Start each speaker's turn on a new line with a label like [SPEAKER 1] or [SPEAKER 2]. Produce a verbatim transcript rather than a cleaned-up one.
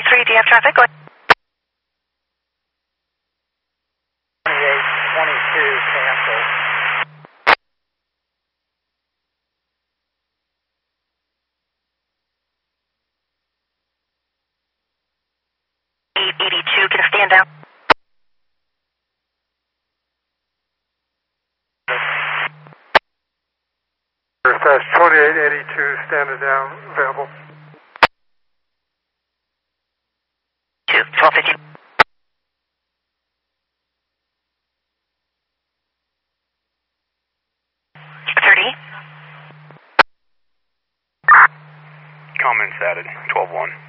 [SPEAKER 1] three, do you have traffic? Go ahead.
[SPEAKER 2] twenty-eight twenty-two, cancel.
[SPEAKER 1] eight eighty-two, get a stand down.
[SPEAKER 3] That's twenty-eight eighty-two, standing down, available.
[SPEAKER 1] two, twelve fifty. thirty.
[SPEAKER 4] Comments added, twelve one.